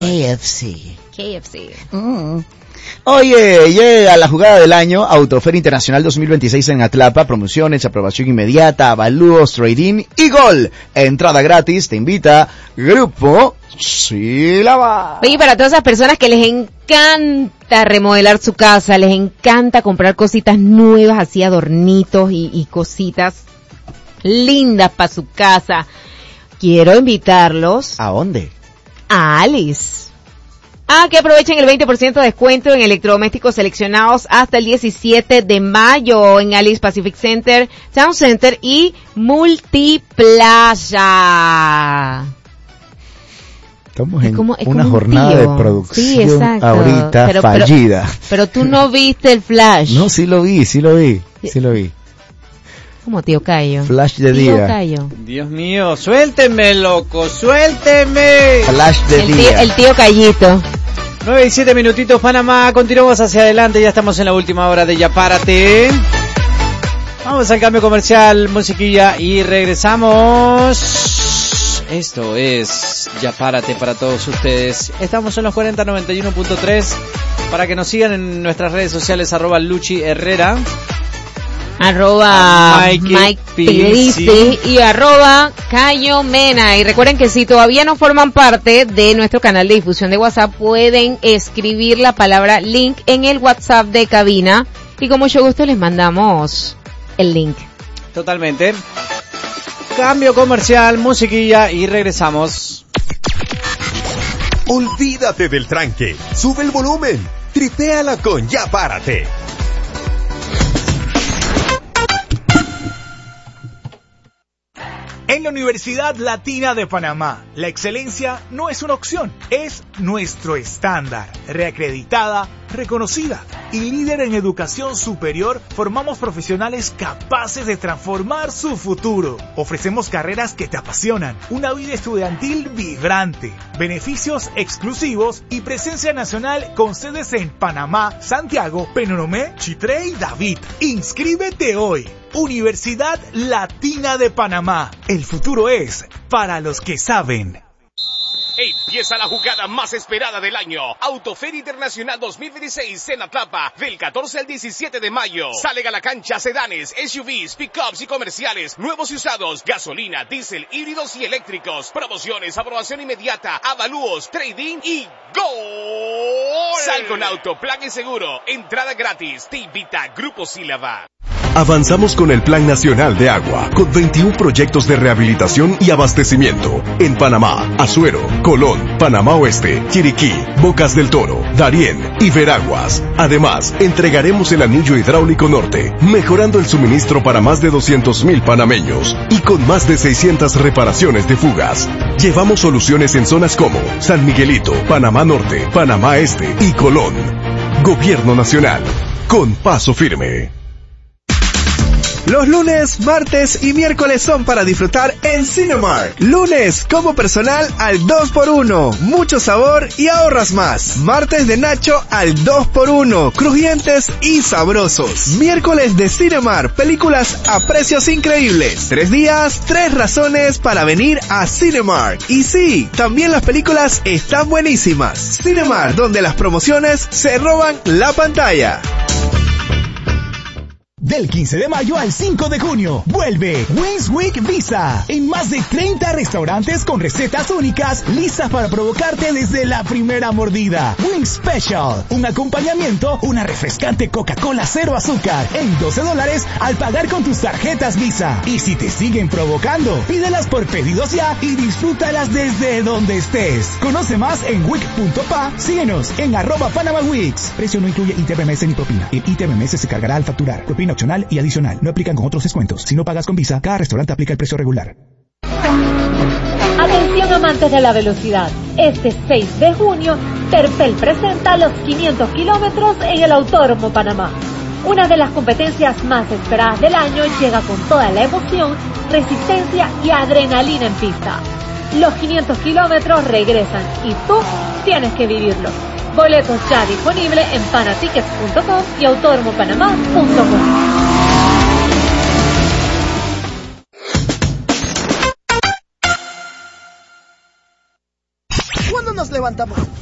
KFC. Mm. Oye, llega la jugada del año, Autoferia Internacional 2026 en Atlapa, promociones, aprobación inmediata, avalúos, trading y gol. Entrada gratis, te invita Grupo Sílaba. Oye, para todas esas personas que les encanta remodelar su casa, les encanta comprar cositas nuevas, así adornitos y cositas lindas para su casa, quiero invitarlos. ¿A dónde? A Alice. Que aprovechen el 20% de descuento en electrodomésticos seleccionados hasta el 17 de mayo en Alice Pacific Center, Town Center y Multiplaza. Estamos en una jornada de producción ahorita fallida. Pero tú no viste el flash. No, sí lo vi. Como tío Cayo. Flash de tío día. Cayo. Dios mío, suélteme, loco, suélteme. Flash de día. El tío Cayito. 9 y 7 minutitos, Panamá. Continuamos hacia adelante, ya estamos en la última hora de Ya Párate. Vamos al cambio comercial, musiquilla y regresamos. Esto es Ya Párate para todos ustedes. Estamos en los 4091.3 para que nos sigan en nuestras redes sociales, @Luchi Herrera. Mike Pilici y @Cayo Mena. Y recuerden que si todavía no forman parte de nuestro canal de difusión de WhatsApp, pueden escribir la palabra link en el WhatsApp de cabina y con mucho gusto les mandamos el link. Totalmente. Cambio comercial, musiquilla y regresamos. Olvídate del tranque, sube el volumen, tripéala con Ya Párate. En la Universidad Latina de Panamá, la excelencia no es una opción, es nuestro estándar. Reacreditada, reconocida y líder en educación superior, formamos profesionales capaces de transformar su futuro. Ofrecemos carreras que te apasionan, una vida estudiantil vibrante, beneficios exclusivos y presencia nacional con sedes en Panamá, Santiago, Penonomé, Chitré y David. Inscríbete hoy. Universidad Latina de Panamá. El futuro es para los que saben. Empieza la jugada más esperada del año. Autoferia Internacional 2026 en Atlapa, del 14 al 17 de mayo. Salen a la cancha sedanes, SUVs, pickups y comerciales, nuevos y usados, gasolina, diésel, híbridos y eléctricos. Promociones, aprobación inmediata, avalúos, trading y ¡gol! Sal con auto, plan y seguro. Entrada gratis. Te invita Grupo Sílaba. Avanzamos con el Plan Nacional de Agua, con 21 proyectos de rehabilitación y abastecimiento en Panamá, Azuero, Colón, Panamá Oeste, Chiriquí, Bocas del Toro, Darién y Veraguas. Además, entregaremos el anillo hidráulico norte, mejorando el suministro para más de 200,000 panameños y con más de 600 reparaciones de fugas. Llevamos soluciones en zonas como San Miguelito, Panamá Norte, Panamá Este y Colón. Gobierno Nacional, con paso firme. Los lunes, martes y miércoles son para disfrutar en Cinemark. Lunes, como personal al 2x1, mucho sabor y ahorras más. Martes de Nacho al 2x1, crujientes y sabrosos. Miércoles de Cinemark, películas a precios increíbles. 3 días, 3 razones para venir a Cinemark. Y sí, también las películas están buenísimas. Cinemark, donde las promociones se roban la pantalla. Del 15 de mayo al 5 de junio, vuelve Wings Week Visa. En más de 30 restaurantes con recetas únicas, listas para provocarte desde la primera mordida. Wings Special, un acompañamiento, una refrescante Coca-Cola 0 azúcar, en $12 al pagar con tus tarjetas Visa. Y si te siguen provocando, pídelas por pedidos ya y disfrútalas desde donde estés. Conoce más en wic.pa, síguenos en @PanamaWeeks. Precio no incluye ITBMS ni propina. El ITBMS se cargará al facturar. Propina opcional y adicional. No aplican con otros descuentos. Si no pagas con Visa, cada restaurante aplica el precio regular. Atención amantes de la velocidad. Este 6 de junio, Terpel presenta los 500 kilómetros en el Autódromo Panamá. Una de las competencias más esperadas del año llega con toda la emoción, resistencia y adrenalina en pista. Los 500 kilómetros regresan y tú tienes que vivirlo. Boletos ya disponibles en panatickets.com y autódromopanamá.com. nos levantamos.